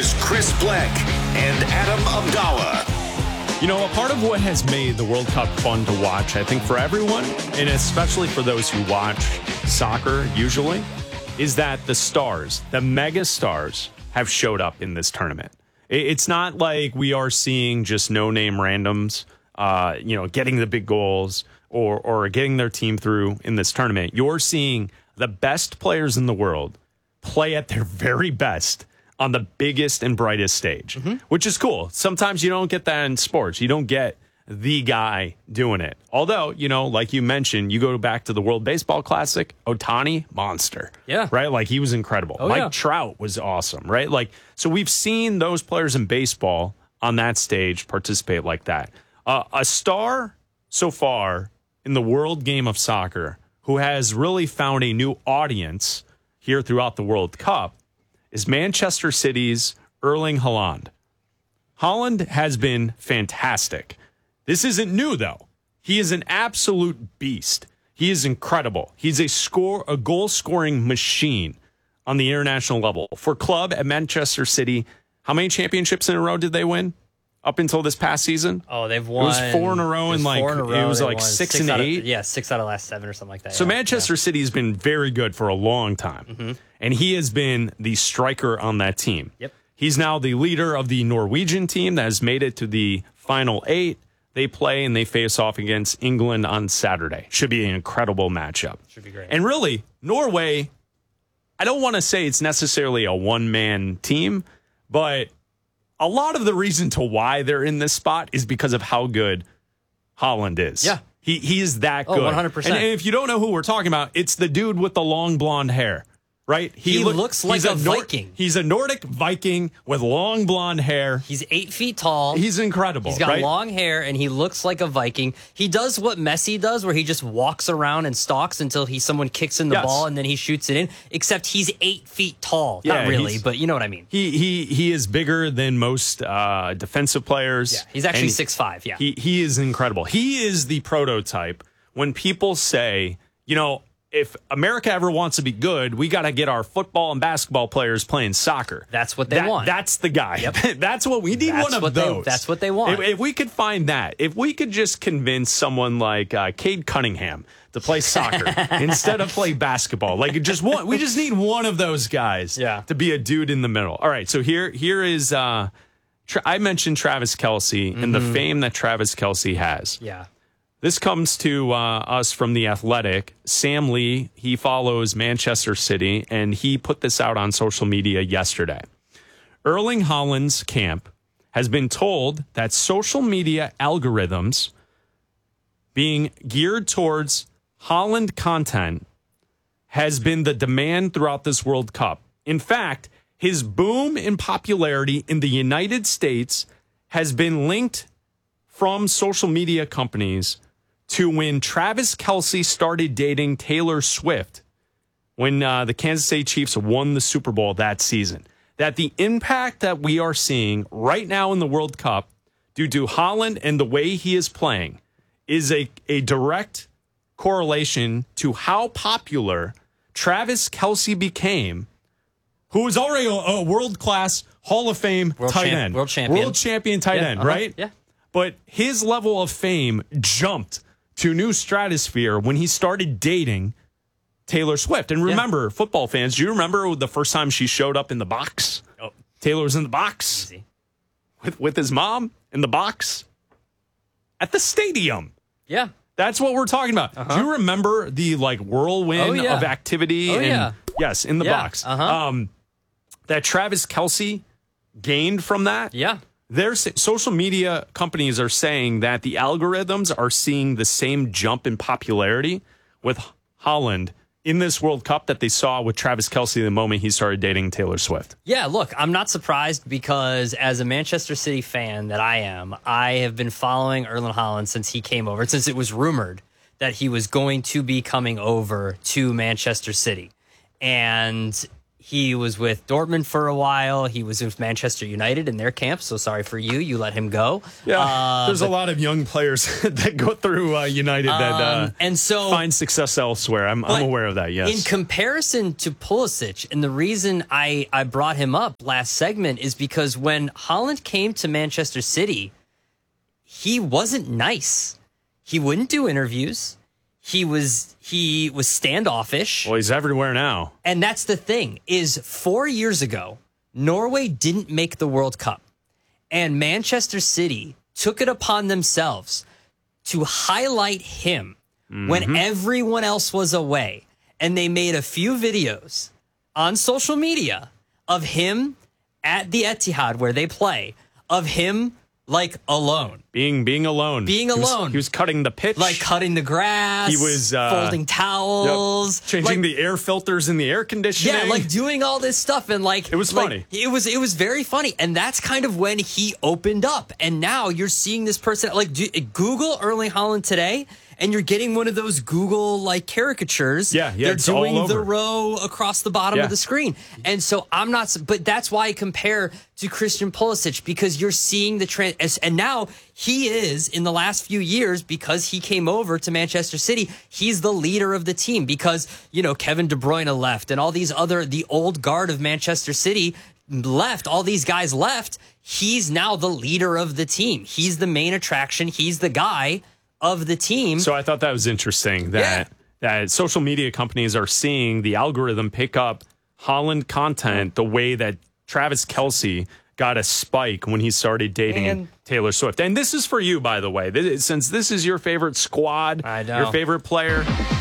Chris Bleck and Adam Abdallah. You know, a part of what has made the World Cup fun to watch, I think for everyone, and especially for those who watch soccer usually, is that the stars, the mega stars, have showed up in this tournament. It's not like we are seeing just no-name randoms, getting the big goals or getting their team through in this tournament. You're seeing the best players in the world play at their very best on the biggest and brightest stage, which is cool. Sometimes you don't get that in sports. You don't get the guy doing it. Although, like you mentioned, you go back to the World Baseball Classic, Ohtani, monster. Yeah. Right? Like, he was incredible. Mike Trout was awesome, right? Like, so we've seen those players in baseball on that stage participate like that. A star so far in the world game of soccer who has really found a new audience here throughout the World Cup is Manchester City's Erling Haaland. Haaland has been fantastic. This isn't new, though. He is an absolute beast. He is incredible. He's a goal-scoring machine on the international level. For club at Manchester City, how many championships in a row did they win up until this past season? Oh, they've won. It was 4 in a row, and it was like 6 and 8. 6 out of the last 7 or something like that. So Manchester City has been very good for a long time, and he has been the striker on that team. Yep. He's now the leader of the Norwegian team that has made it to the final 8. They play and they face off against England on Saturday. Should be an incredible matchup. Should be great. And really, Norway, I don't want to say it's necessarily a one-man team, but a lot of the reason to why they're in this spot is because of how good Haaland is. Yeah. He is that good. 100%. And if you don't know who we're talking about, it's the dude with the long blonde hair. Right? He looks like a Viking. He's a Nordic Viking with long blonde hair. He's 8 feet tall. He's incredible. He's got long hair, and he looks like a Viking. He does what Messi does, where he just walks around and stalks until someone kicks in the ball, and then he shoots it in. Except he's 8 feet tall. Not really, but you know what I mean. He is bigger than most defensive players. Yeah, he's actually 6'5". Yeah, he is incredible. He is the prototype. When people say, if America ever wants to be good, we got to get our football and basketball players playing soccer. That's what they want. That's the guy. Yep. That's what we need. One of those. That's what they want. If we could find that, if we could just convince someone like Cade Cunningham to play soccer instead of play basketball, like we just need one of those guys to be a dude in the middle. All right, so here is I mentioned Travis Kelce and the fame that Travis Kelce has. Yeah. This comes to us from The Athletic. Sam Lee, he follows Manchester City, and he put this out on social media yesterday. Erling Haaland's camp has been told that social media algorithms being geared towards Haaland content has been the demand throughout this World Cup. In fact, his boom in popularity in the United States has been linked from social media companies to when Travis Kelce started dating Taylor Swift when the Kansas City Chiefs won the Super Bowl that season. That the impact that we are seeing right now in the World Cup due to Haaland and the way he is playing is a direct correlation to how popular Travis Kelce became, who is already a world-class Hall of Fame tight end. World champion tight end, right? Yeah. But his level of fame jumped to new stratosphere when he started dating Taylor Swift. And remember, football fans, do you remember the first time she showed up in the box? Oh. Taylor was in the box with his mom in the box at the stadium. Yeah. That's what we're talking about. Do you remember the whirlwind of activity? Yes, in the box. That Travis Kelce gained from that? Yeah. Their social media companies are saying that the algorithms are seeing the same jump in popularity with Haaland in this World Cup that they saw with Travis Kelce the moment he started dating Taylor Swift. Yeah, look, I'm not surprised because as a Manchester City fan that I am, I have been following Erling Haaland since he came over, since it was rumored that he was going to be coming over to Manchester City. And He was with Dortmund for a while. He was with Manchester United in their camp. So sorry for you. You let him go. Yeah, there's a lot of young players that go through United that and so find success elsewhere. I'm aware of that, yes. In comparison to Pulisic, and the reason I brought him up last segment is because when Haaland came to Manchester City, he wasn't nice. He wouldn't do interviews. He was standoffish. Well, he's everywhere now. And that's the thing, is 4 years ago, Norway didn't make the World Cup. And Manchester City took it upon themselves to highlight him when everyone else was away. And they made a few videos on social media of him at the Etihad where they play, of him like alone. Being alone. Being alone. He was cutting the pitch. Like cutting the grass. He was folding towels. Yep. Changing the air filters in the air conditioning. Yeah, like doing all this stuff. And like it was funny. It was very funny. And that's kind of when he opened up. And now you're seeing this person, like Google Erling Haaland today, and you're getting one of those Google like caricatures. Yeah, they're doing the row across the bottom of the screen. And so I'm not, but that's why I compare to Christian Pulisic, because you're seeing the trend. And now he is, in the last few years, because he came over to Manchester City, he's the leader of the team because, you know, Kevin De Bruyne left and all these the old guard of Manchester City left, all these guys left. He's now the leader of the team. He's the main attraction. He's the guy of the team. So I thought that was interesting that social media companies are seeing the algorithm pick up Haaland content the way that Travis Kelce got a spike when he started dating Taylor Swift. And this is for you, by the way. Since this is your favorite squad, your favorite player,